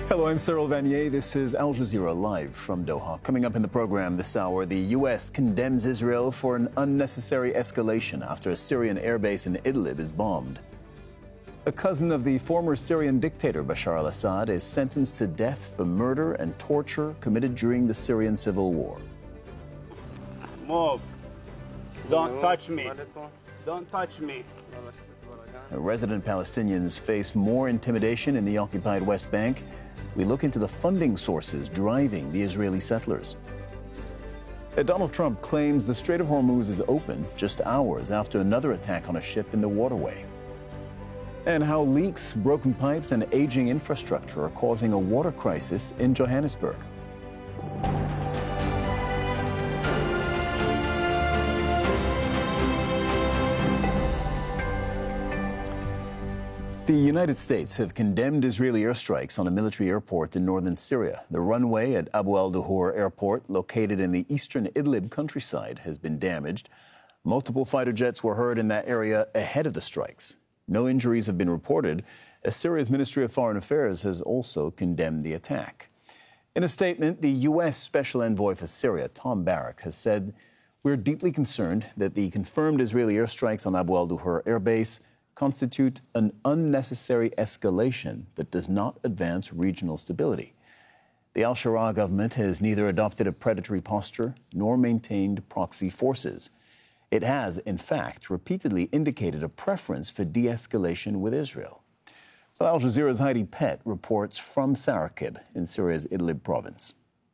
Hello, I'm Cyril Vanier. This is Al Jazeera live from Doha. Coming up in the program this hour, the U.S. condemns Israel for an unnecessary escalation after a Syrian airbase in Idlib is bombed. A cousin of the former Syrian dictator Bashar al-Assad is sentenced to death for murder and torture committed during the Syrian civil war. Move. Don't touch me. Don't touch me. Resident Palestinians face more intimidation in the occupied West Bank. We look into the funding sources driving the Israeli settlers. Donald Trump claims the Strait of Hormuz is open just hours after another attack on a ship in the waterway. And how leaks, broken pipes, and aging infrastructure are causing a water crisis in Johannesburg. The United States have condemned Israeli airstrikes on a military airport in northern Syria. The runway at Abu al-Duhur Airport, located in the eastern Idlib countryside, has been damaged. Multiple fighter jets were heard in that area ahead of the strikes. No injuries have been reported, as Syria's Ministry of Foreign Affairs has also condemned the attack. In a statement, the U.S. Special Envoy for Syria, Tom Barrack, has said, "We're deeply concerned that the confirmed Israeli airstrikes on Abu al-Duhur Air Base constitute an unnecessary escalation that does not advance regional stability. The al-Shara government has neither adopted a predatory posture nor maintained proxy forces. It has, in fact, repeatedly indicated a preference for de-escalation with Israel." Well, Al Jazeera's Heidi Pett reports from Sarakib in Syria's Idlib province.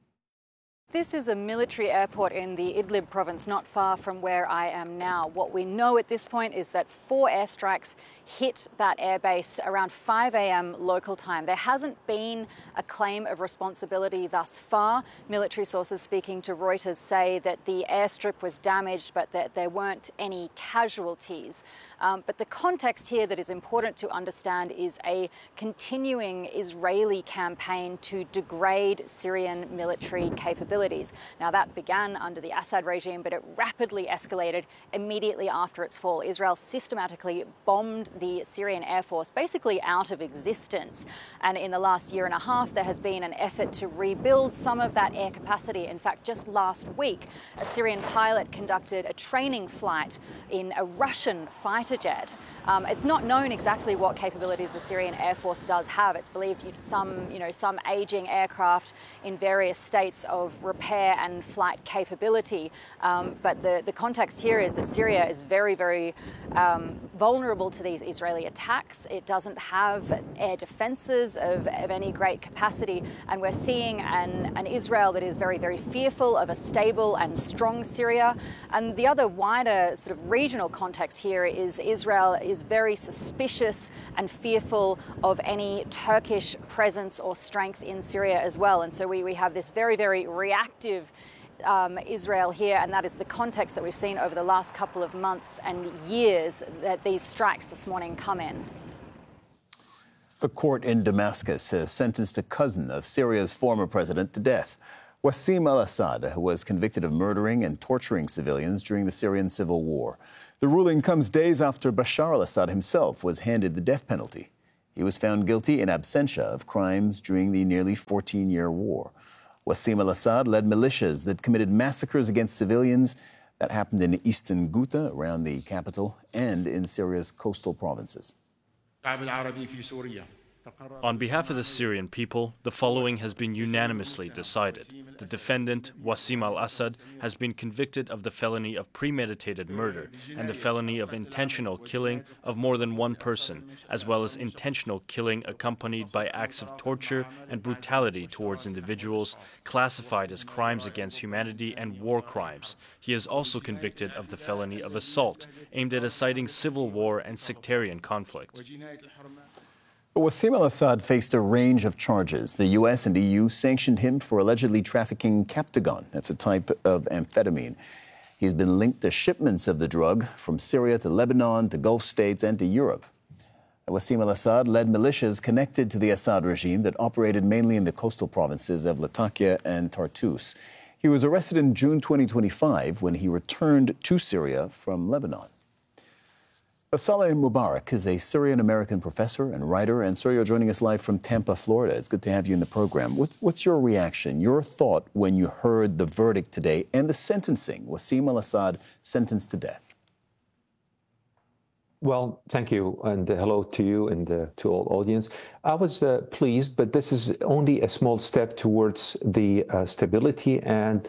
This is a military airport in the Idlib province, not far from where I am now. What we know at this point is that 4 airstrikes hit that airbase around 5 a.m. local time. There hasn't been a claim of responsibility thus far. Military sources speaking to Reuters say that the airstrip was damaged, but that there weren't any casualties. But the context here that is important to understand is a continuing Israeli campaign to degrade Syrian military capabilities. Now, that began under the Assad regime, but it rapidly escalated immediately after its fall. Israel systematically bombed the Syrian Air Force basically out of existence. And in the last year and a half, there has been an effort to rebuild some of that air capacity. In fact, just last week, a Syrian pilot conducted a training flight in a Russian fighter jet. It's not known exactly what capabilities the Syrian Air Force does have. It's believed some aging aircraft in various states of repair and flight capability. But the context here is that Syria is very, very vulnerable to these Israeli attacks. It doesn't have air defenses of any great capacity. And we're seeing an Israel that is very, very fearful of a stable and strong Syria. And the other wider sort of regional context here is Israel is very suspicious and fearful of any Turkish presence or strength in Syria as well. And so we have this very, very reactive Israel here, and that is the context that we've seen over the last couple of months and years that these strikes this morning come in. A court in Damascus has sentenced a cousin of Syria's former president to death. Wassim al-Assad was convicted of murdering and torturing civilians during the Syrian civil war. The ruling comes days after Bashar al-Assad himself was handed the death penalty. He was found guilty in absentia of crimes during the nearly 14-year war. Wassim al-Assad led militias that committed massacres against civilians. That happened in eastern Ghouta, around the capital, and in Syria's coastal provinces. On behalf of the Syrian people, the following has been unanimously decided. The defendant, Wassim al-Assad, has been convicted of the felony of premeditated murder and the felony of intentional killing of more than one person, as well as intentional killing accompanied by acts of torture and brutality towards individuals classified as crimes against humanity and war crimes. He is also convicted of the felony of assault aimed at inciting civil war and sectarian conflict. Wassim al-Assad faced a range of charges. The U.S. and EU sanctioned him for allegedly trafficking Captagon. That's a type of amphetamine. He's been linked to shipments of the drug from Syria to Lebanon to Gulf states and to Europe. Wassim al-Assad led militias connected to the Assad regime that operated mainly in the coastal provinces of Latakia and Tartus. He was arrested in June 2025 when he returned to Syria from Lebanon. Saleh Mubarak is a Syrian-American professor and writer, and so you're joining us live from Tampa, Florida. It's good to have you in the program. What's your reaction, your thought when you heard the verdict today and the sentencing? Wassim al-Assad sentenced to death. Well, thank you, and hello to you and to all audience. I was pleased, but this is only a small step towards the stability and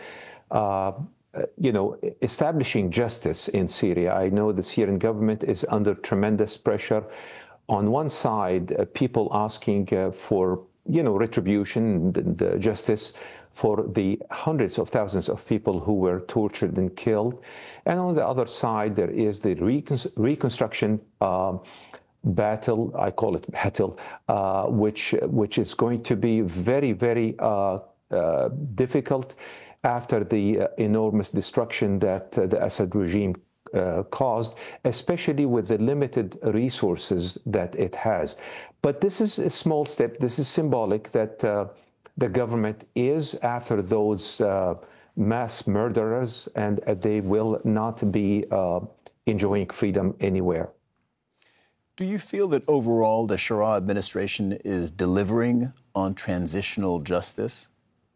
establishing justice in Syria. I know the Syrian government is under tremendous pressure. On one side, people asking for, retribution and justice for the hundreds of thousands of people who were tortured and killed. And on the other side, there is the reconstruction battle, I call it battle, which is going to be very, very difficult after the enormous destruction that the Assad regime caused, especially with the limited resources that it has. But this is a small step. This is symbolic that the government is after those mass murderers, and they will not be enjoying freedom anywhere. Do you feel that overall the Sharia administration is delivering on transitional justice?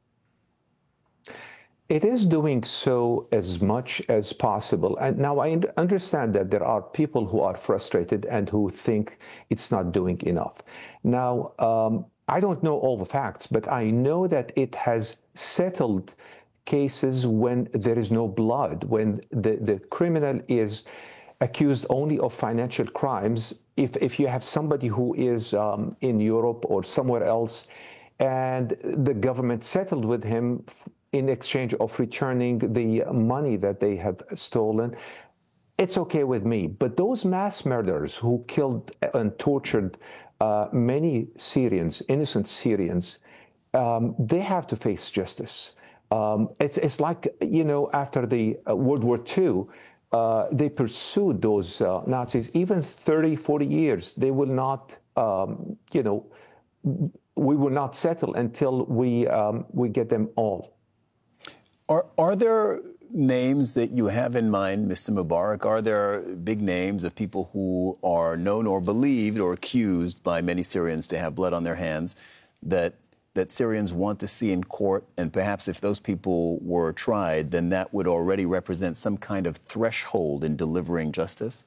It is doing so as much as possible. And now I understand that there are people who are frustrated and who think it's not doing enough. Now, I don't know all the facts, but I know that it has settled cases when there is no blood, when the criminal is accused only of financial crimes. If you have somebody who is in Europe or somewhere else, and the government settled with him in exchange of returning the money that they have stolen, it's okay with me. But those mass murderers who killed and tortured many Syrians, innocent Syrians, they have to face justice. It's like, after the World War II, they pursued those Nazis, even 30, 40 years. They will not, we will not settle until we get them all. Are there names that you have in mind, Mr. Mubarak? Are there big names of people who are known or believed or accused by many Syrians to have blood on their hands that Syrians want to see in court? And perhaps if those people were tried, then that would already represent some kind of threshold in delivering justice?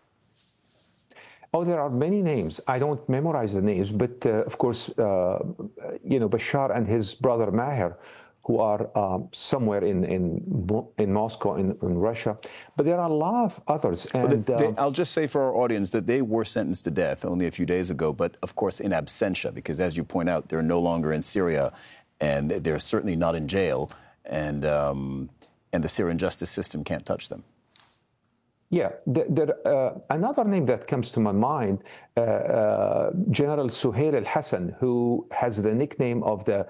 Oh, there are many names. I don't memorize the names, but of course, Bashar and his brother Maher, who are somewhere in Moscow, in Russia. But there are a lot of others. And I'll just say for our audience that they were sentenced to death only a few days ago, but of course in absentia, because as you point out, they're no longer in Syria, and they're certainly not in jail, and the Syrian justice system can't touch them. Yeah, another name that comes to my mind, General Suhail al-Hassan, who has the nickname of the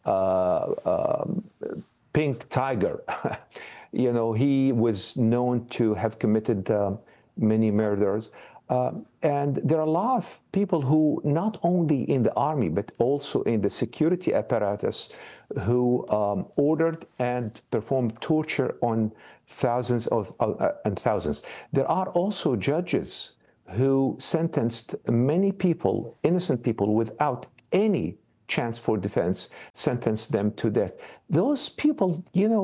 Pink Tiger. He was known to have committed many murders. And there are a lot of people who, not only in the army, but also in the security apparatus, who ordered and performed torture on thousands and thousands. There are also judges who sentenced many people, innocent people, without any chance for defense, sentenced them to death. Those people,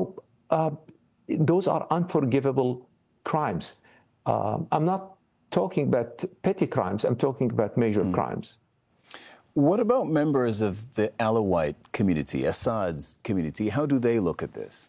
those are unforgivable crimes. I'm not talking about petty crimes. I'm talking about major crimes. What about members of the Alawite community, Assad's community? How do they look at this?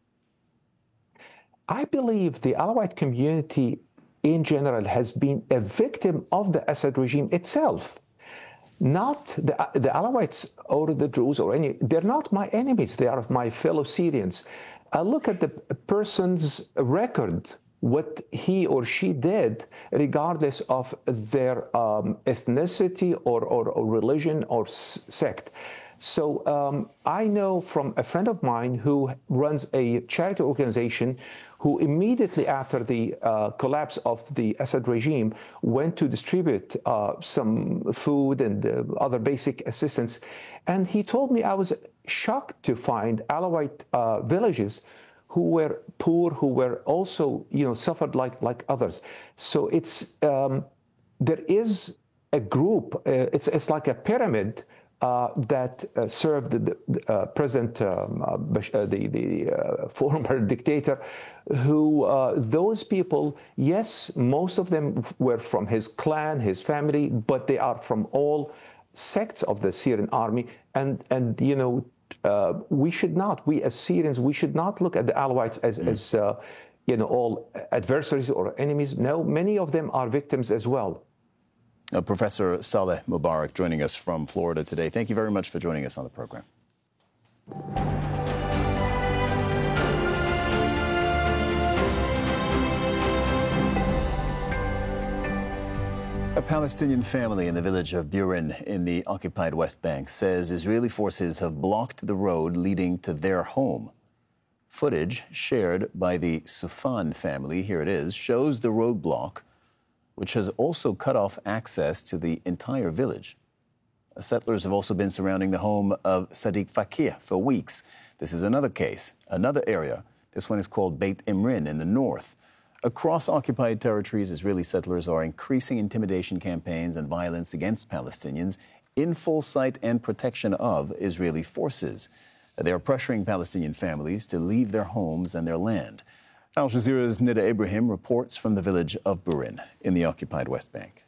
I believe the Alawite community in general has been a victim of the Assad regime itself. Not the Alawites or the Druze or any, they're not my enemies, they are my fellow Syrians. I look at the person's record, what he or she did, regardless of their ethnicity or religion or sect. So I know from a friend of mine who runs a charity organization who immediately after the collapse of the Assad regime went to distribute some food and other basic assistance. And he told me, I was shocked to find Alawite villages who were poor who were also, suffered like others. So it's there is a group. It's like a pyramid that served the present the former dictator, who those people, yes, most of them were from his clan, his family, but they are from all sects of the Syrian army, and we should not, we as Syrians, we should not look at the Alawites as all adversaries or enemies. No, many of them are victims as well. Professor Saleh Mubarak joining us from Florida today. Thank you very much for joining us on the program. A Palestinian family in the village of Burin in the occupied West Bank says Israeli forces have blocked the road leading to their home. Footage shared by the Soufan family, here it is, shows the roadblock, which has also cut off access to the entire village. Settlers have also been surrounding the home of Sadiq Fakir for weeks. This is another case, another area. This one is called Beit Imrin in the north. Across occupied territories, Israeli settlers are increasing intimidation campaigns and violence against Palestinians in full sight and protection of Israeli forces. They are pressuring Palestinian families to leave their homes and their land. Al Jazeera's Nida Ibrahim reports from the village of Burin in the occupied West Bank.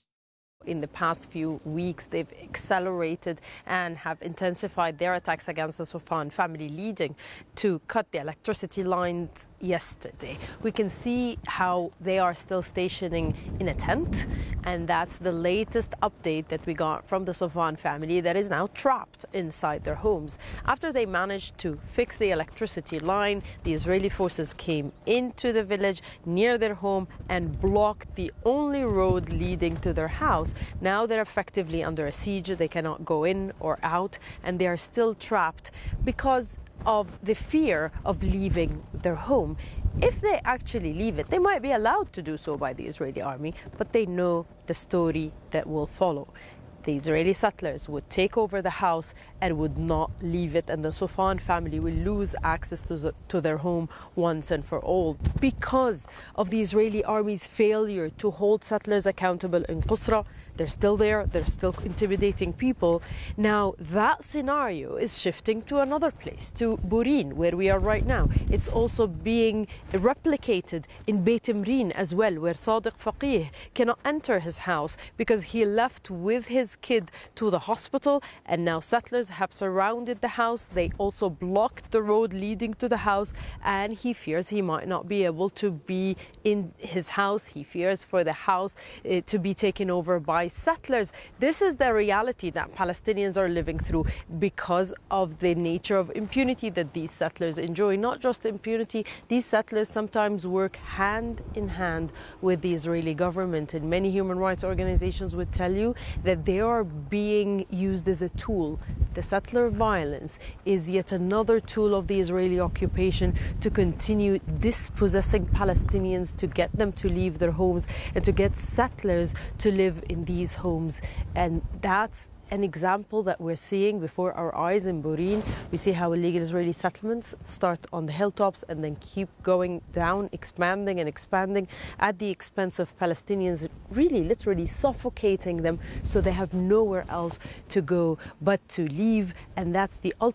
In the past few weeks, they've accelerated and have intensified their attacks against the Soufan family, leading to cut the electricity lines yesterday. We can see how they are still stationing in a tent, and that's the latest update that we got from the Soufan family that is now trapped inside their homes. After they managed to fix the electricity line, the Israeli forces came into the village near their home and blocked the only road leading to their house. Now they're effectively under a siege. They cannot go in or out, and they are still trapped because of the fear of leaving their home. If they actually leave it, they might be allowed to do so by the Israeli army, but they know the story that will follow. The Israeli settlers would take over the house and would not leave it, and the Soufan family will lose access to their home once and for all. Because of the Israeli army's failure to hold settlers accountable in Qusra, they're still there, they're still intimidating people. Now that scenario is shifting to another place, to Burin, where we are right now. It's also being replicated in Beit Imrin as well, where Sadiq Fakir cannot enter his house because he left with his kid to the hospital, and now settlers have surrounded the house. They also blocked the road leading to the house, and he fears he might not be able to be in his house. He fears for the house to be taken over by settlers. This is the reality that Palestinians are living through because of the nature of impunity that these settlers enjoy. Not just impunity, these settlers sometimes work hand in hand with the Israeli government, and many human rights organizations would tell you that they are being used as a tool. The settler violence is yet another tool of the Israeli occupation to continue dispossessing Palestinians, to get them to leave their homes and to get settlers to live in these homes. And that's an example that we're seeing before our eyes in Burin. We see how illegal Israeli settlements start on the hilltops and then keep going down, expanding and expanding at the expense of Palestinians, really literally suffocating them so they have nowhere else to go but to leave. And that's the ultimate